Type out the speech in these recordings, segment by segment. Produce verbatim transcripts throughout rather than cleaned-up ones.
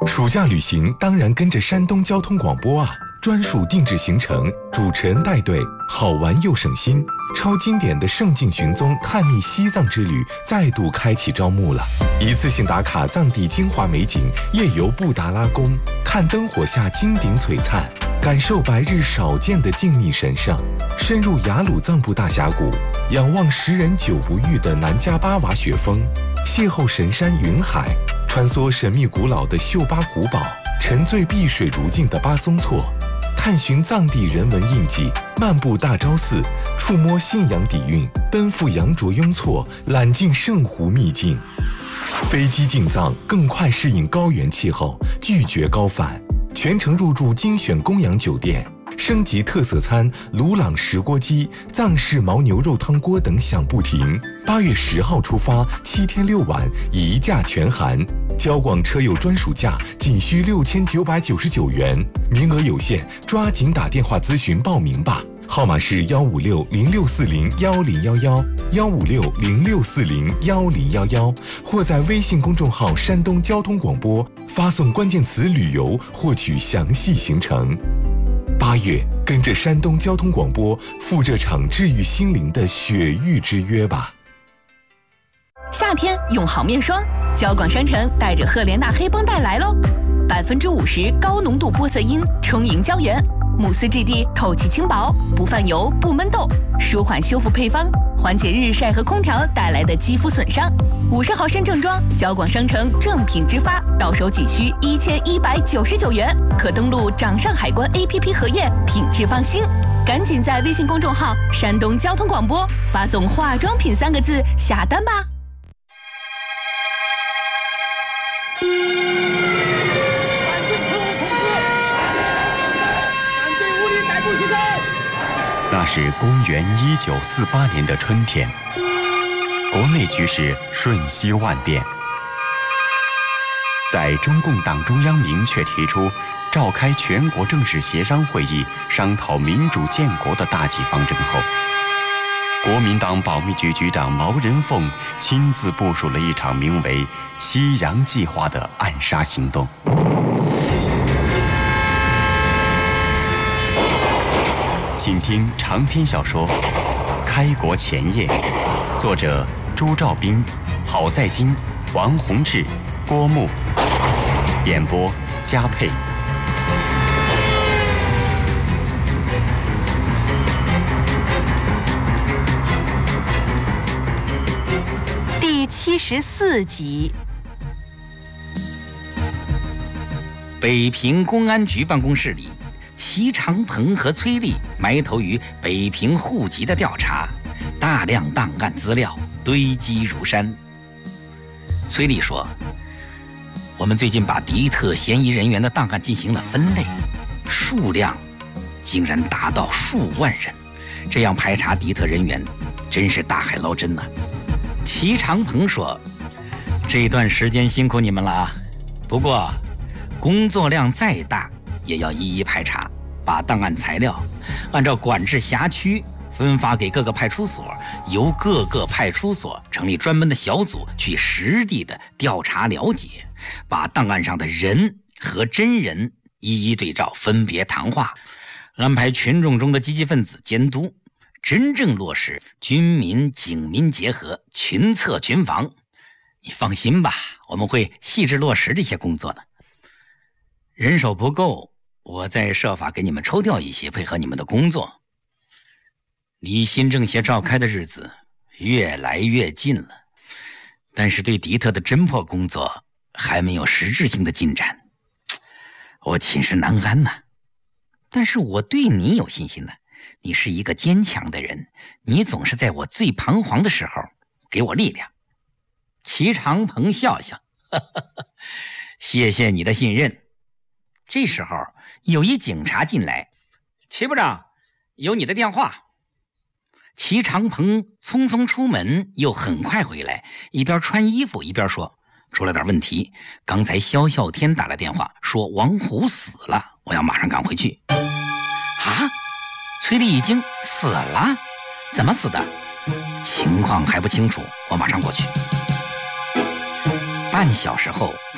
暑假旅行当然跟着山东交通广播啊，专属定制行程，主持人带队，好玩又省心。超经典的圣境寻踪探秘西藏之旅再度开启招募了，一次性打卡藏地精华美景，夜游布达拉宫，看灯火下金顶璀璨，感受白日少见的静谧神圣，深入雅鲁藏布大峡谷，仰望时人久不遇的南迦巴瓦雪峰，邂逅神山云海，穿梭神秘古老的秀巴古堡，沉醉碧水如镜的巴松措，探寻藏地人文印记，漫步大昭寺，触摸信仰底蕴，奔赴羊卓雍措，揽尽圣湖秘境。飞机进藏，更快适应高原气候，拒绝高反。全程入住精选供养酒店，升级特色餐鲁朗石锅鸡、藏式牦牛肉汤锅等享不停。八月十号出发，七天六晚，一价全含。交广车友专属价仅需六千九百九十九元，名额有限，抓紧打电话咨询报名吧。号码是幺五六零六四零幺零幺幺，幺五六零六四零幺零幺幺，或在微信公众号山东交通广播发送关键词旅游获取详细行程。八月，跟着山东交通广播赴这场治愈心灵的雪域之约吧。 夏天用好面霜，交广商城带着赫莲娜黑绷带来喽，百分之五十高浓度玻色因充盈胶原，慕斯质地透气轻薄，不泛油不闷痘，舒缓修复配方，缓解日晒和空调带来的肌肤损伤。五十毫升正装，交广商城正品直发，到手仅需一千一百九十九元，可登录掌上海关 A P P 核验，品质放心。赶紧在微信公众号山东交通广播发送化妆品三个字下单吧。 那是公元一九四八年的春天，国内局势瞬息万变。在中共党中央明确提出召开全国政治协商会议，商讨民主建国的大计方针后，国民党保密局局长毛人凤亲自部署了一场名为“西洋计划”的暗杀行动。请听长篇小说《开国前夜》，作者朱兆斌、郝在金、王洪志、郭牧，演播嘉佩。 第七十四集。 北平公安局办公室里，齐长鹏和崔丽埋头于北平户籍的调查，大量档案资料堆积如山。崔丽说：“我们最近把敌特嫌疑人员的档案进行了分类，数量竟然达到数万人，这样排查敌特人员，真是大海捞针呐。”齐长鹏说：“这段时间辛苦你们了啊，不过工作量再大，也要一一排查，把档案材料按照管制辖区分发给各个派出所，由各个派出所成立专门的小组去实地的调查了解，把档案上的人和真人一一对照，分别谈话，安排群众中的积极分子监督，真正落实军民警民结合，群策群防。你放心吧，我们会细致落实这些工作的。人手不够，我再设法给你们抽调一些，配合你们的工作。离新政协召开的日子越来越近了，但是对敌特的侦破工作还没有实质性的进展，我寝食难安呐。但是我对你有信心呢，你是一个坚强的人，你总是在我最彷徨的时候给我力量。齐长鹏笑笑，呵呵呵，谢谢你的信任。这时候有一警察进来：“齐部长，有你的电话。”齐长鹏匆匆出门，又很快回来，一边穿衣服一边说：“出了点问题，刚才肖啸天打来电话，说王虎死了，我要马上赶回去。”啊！崔丽一惊：“死了？怎么死的？情况还不清楚，我马上过去。”半小时后，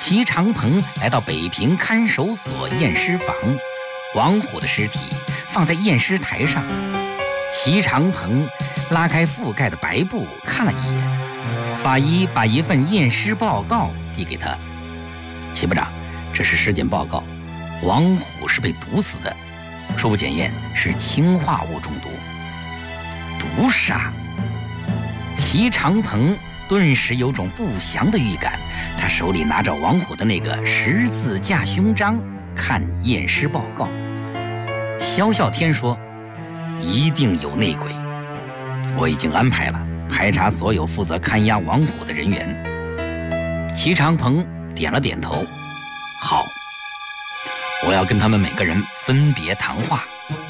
齐长鹏来到北平看守所验尸房，王虎的尸体放在验尸台上。齐长鹏拉开覆盖的白布看了一眼，法医把一份验尸报告递给他。齐部长，这是尸检报告，王虎是被毒死的，初步检验是氰化物中毒。毒杀？齐长鹏顿时有种不祥的预感，他手里拿着王虎的那个十字架勋章，看验尸报告。萧啸天说，一定有内鬼，我已经安排了排查所有负责看押王虎的人员。齐长鹏点了点头，好，我要跟他们每个人分别谈话。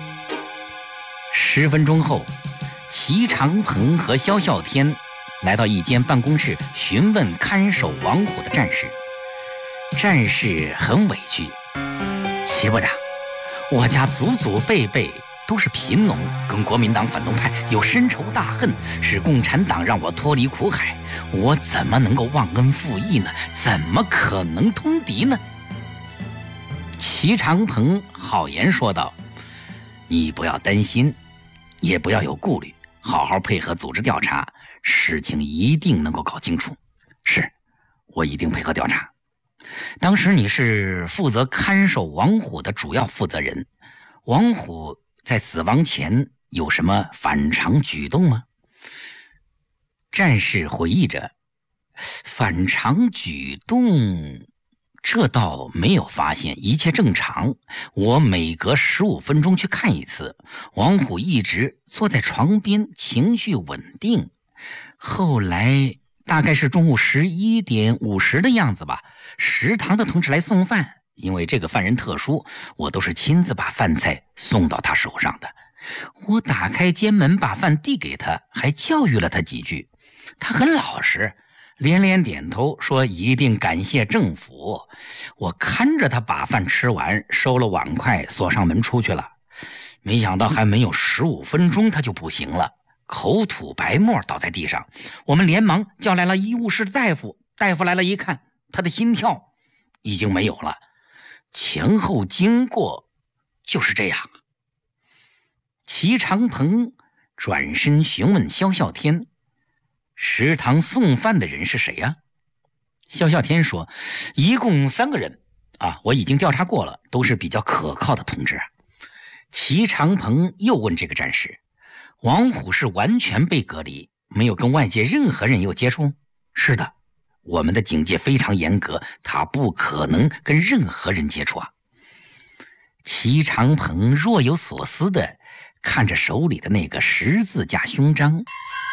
十分钟后，齐长鹏和萧啸天来到一间办公室，询问看守王虎的战士。战士很委屈，齐部长，我家祖祖辈辈都是贫农，跟国民党反动派有深仇大恨，是共产党让我脱离苦海，我怎么能够忘恩负义呢？怎么可能通敌呢？齐长鹏好言说道，你不要担心，也不要有顾虑，好好配合组织调查，事情一定能够搞清楚。是，我一定配合调查。当时你是负责看守王虎的主要负责人，王虎在死亡前有什么反常举动吗？战士回忆着，反常举动这倒没有发现，一切正常。我每隔十五分钟去看一次，王虎一直坐在床边，情绪稳定。后来大概是中午十一点五十的样子吧，食堂的同志来送饭，因为这个犯人特殊，我都是亲自把饭菜送到他手上的。我打开监门把饭递给他，还教育了他几句，他很老实，连连点头说一定感谢政府。我看着他把饭吃完，收了碗筷，锁上门出去了。没想到还没有十五分钟他就不行了，口吐白沫倒在地上。我们连忙叫来了医务室的大夫，大夫来了一看，他的心跳已经没有了。前后经过就是这样。齐长鹏转身询问萧啸天，食堂送饭的人是谁呀？萧啸天说，一共三个人啊，我已经调查过了，都是比较可靠的同志啊。齐长鹏又问这个战士，王虎是完全被隔离，没有跟外界任何人有接触？是的，我们的警戒非常严格，他不可能跟任何人接触啊。齐长鹏若有所思地看着手里的那个十字架勋章。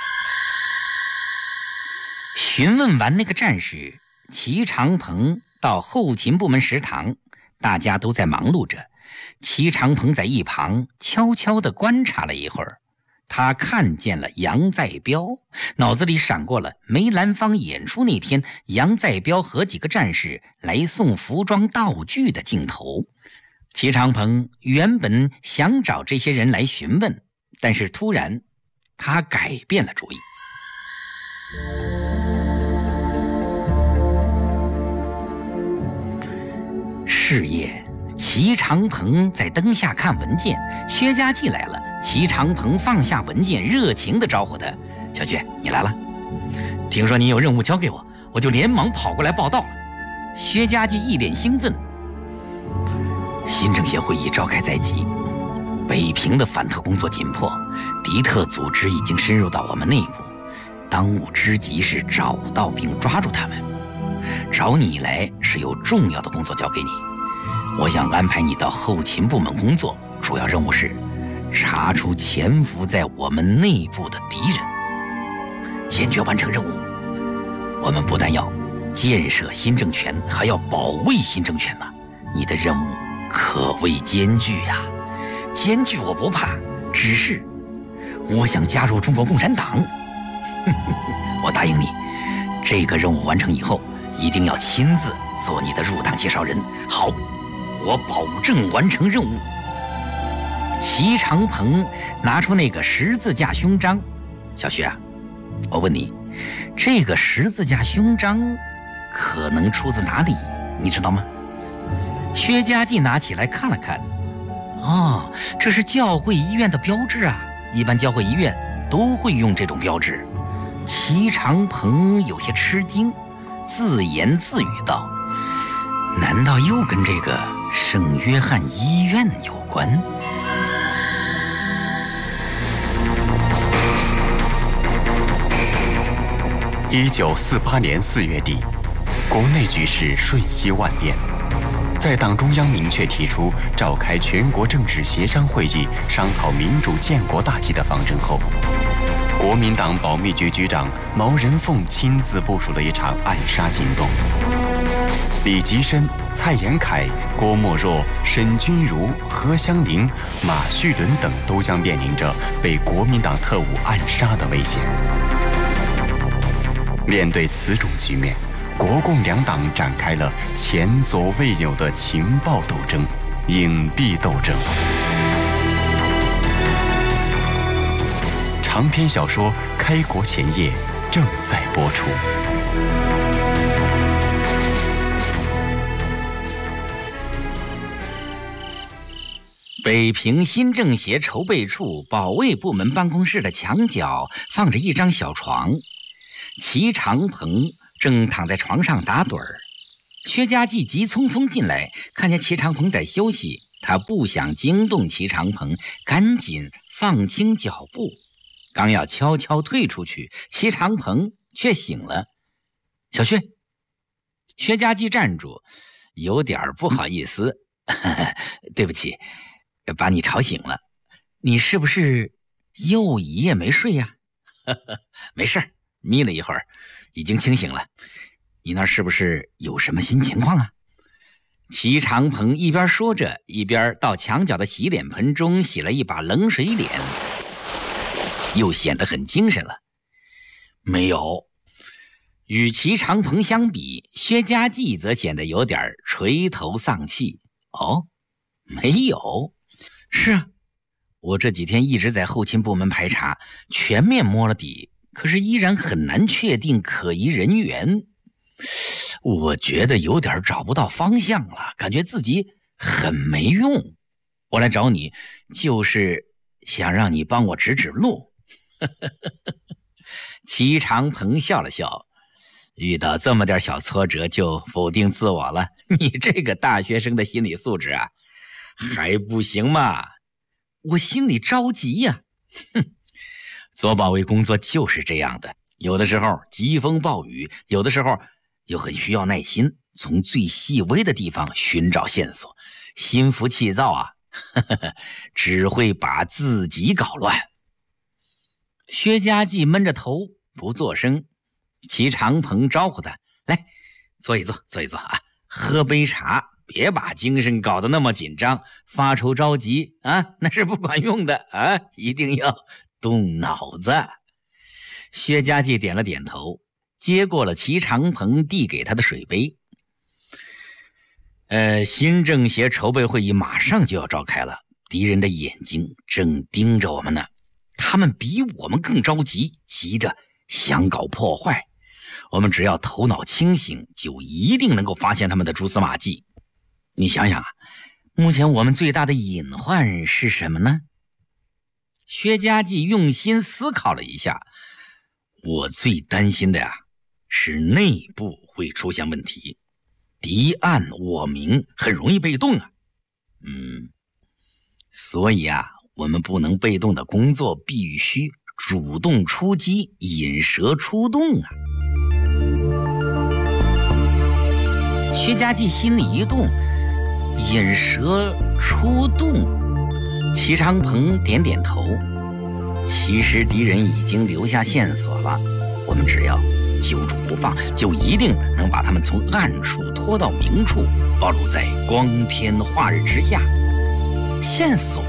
询问完那个战士，齐长鹏到后勤部门食堂，大家都在忙碌着。齐长鹏在一旁悄悄地观察了一会儿，他看见了杨再彪，脑子里闪过了梅兰芳演出那天杨再彪和几个战士来送服装道具的镜头。齐长鹏原本想找这些人来询问，但是突然他改变了主意。是夜，齐长鹏在灯下看文件，薛家继来了。齐长鹏放下文件，热情地招呼他：“小薛，你来了。听说你有任务交给我，我就连忙跑过来报道了。”薛家继一脸兴奋。新政协会议召开在即，北平的反特工作紧迫，敌特组织已经深入到我们内部，当务之急是找到并抓住他们。找你来是有重要的工作交给你，我想安排你到后勤部门工作，主要任务是查出潜伏在我们内部的敌人，坚决完成任务。我们不但要建设新政权，还要保卫新政权呢、啊。你的任务可谓艰巨呀、啊！艰巨我不怕，只是我想加入中国共产党。我答应你，这个任务完成以后，一定要亲自做你的入党介绍人。好，我保证完成任务。齐长鹏拿出那个十字架勋章，小薛啊，我问你，这个十字架勋章可能出自哪里？你知道吗？薛家记拿起来看了看，哦，这是教会医院的标志啊！一般教会医院都会用这种标志。齐长鹏有些吃惊，自言自语道：“难道又跟这个圣约翰医院有关？” 一九四八年四月底，国内局势瞬息万变。在党中央明确提出召开全国政治协商会议，商讨民主建国大计的方针后，国民党保密局局长毛人凤亲自部署了一场暗杀行动。李吉深、蔡延闿、郭沫若、沈钧儒、何香凝、马叙伦等都将面临着被国民党特务暗杀的危险。面对此种局面，国共两党展开了前所未有的情报斗争、隐蔽斗争。长篇小说《开国前夜》正在播出。 北平新政协筹备处保卫部门办公室的墙角放着一张小床，齐长鹏正躺在床上打盹儿。薛家记急匆匆进来，看见齐长鹏在休息，他不想惊动齐长鹏，赶紧放轻脚步，刚要悄悄退出去，齐长鹏却醒了。小薛，薛家记站住，有点不好意思，呵呵，对不起，把你吵醒了。你是不是又一夜没睡呀？呵呵，没事，眯了一会儿，已经清醒了。你那是不是有什么新情况啊？齐长鹏一边说着，一边到墙角的洗脸盆中洗了一把冷水脸，又显得很精神了。没有。与齐长鹏相比，薛家记则显得有点垂头丧气。哦，没有？是啊，我这几天一直在后勤部门排查，全面摸了底，可是依然很难确定可疑人员。我觉得有点找不到方向了，感觉自己很没用。我来找你，就是想让你帮我指指路。齐长鹏笑了笑，遇到这么点小挫折就否定自我了，你这个大学生的心理素质啊，还不行吗？我心里着急呀、啊。哼，做保卫工作就是这样的，有的时候疾风暴雨，有的时候又很需要耐心，从最细微的地方寻找线索。心浮气躁啊，呵呵，只会把自己搞乱。薛家记闷着头不作声，齐长鹏招呼他，来，坐一坐，坐一坐啊，喝杯茶，别把精神搞得那么紧张，发愁着急啊，那是不管用的啊，一定要动脑子。薛家记点了点头，接过了齐长鹏递给他的水杯。呃，新政协筹备会议马上就要召开了，敌人的眼睛正盯着我们呢，他们比我们更着急，急着想搞破坏。我们只要头脑清醒，就一定能够发现他们的蛛丝马迹。你想想啊，目前我们最大的隐患是什么呢？薛家记用心思考了一下，我最担心的呀、啊，是内部会出现问题，敌暗我明，很容易被动啊。嗯，所以啊，我们不能被动的工作，必须主动出击，引蛇出洞啊。薛家记心里一动，引蛇出洞。齐长鹏点点头，其实敌人已经留下线索了，我们只要揪住不放，就一定能把他们从暗处拖到明处，暴露在光天化日之下。线索？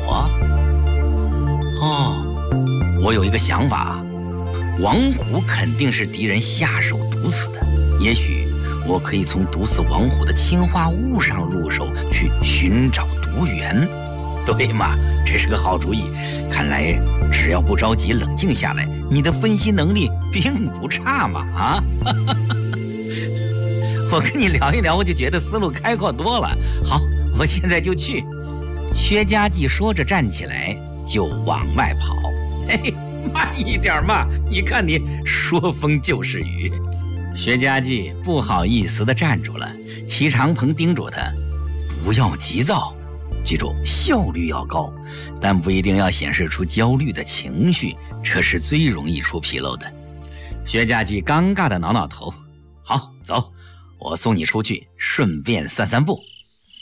哦，我有一个想法，王虎肯定是敌人下手毒死的，也许我可以从毒死王虎的氰化物上入手，去寻找毒源。对嘛，这是个好主意。看来只要不着急，冷静下来，你的分析能力并不差嘛啊！ 我跟你聊一聊，我就觉得思路开阔多了。好，我现在就去。薛家记说着站起来就往外跑。嘿，慢一点嘛，你看你说风就是雨。薛家记不好意思地站住了，齐长鹏叮嘱他不要急躁，记住效率要高，但不一定要显示出焦虑的情绪，这是最容易出纰漏的。薛家记尴尬地挠挠头，好，走，我送你出去，顺便散散步。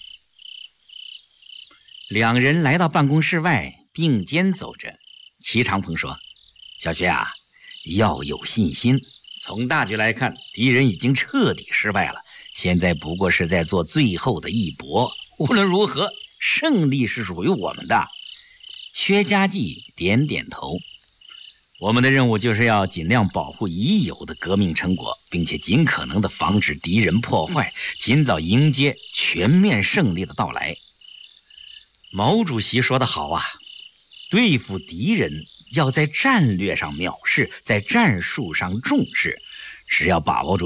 两人来到办公室外，并肩走着。齐长鹏说，小薛啊，要有信心，从大局来看，敌人已经彻底失败了，现在不过是在做最后的一搏，无论如何，胜利是属于我们的。薛家记点点头，我们的任务就是要尽量保护已有的革命成果，并且尽可能的防止敌人破坏，尽早迎接全面胜利的到来。毛主席说得好啊，对付敌人要在战略上藐视，在战术上重视，只要把握住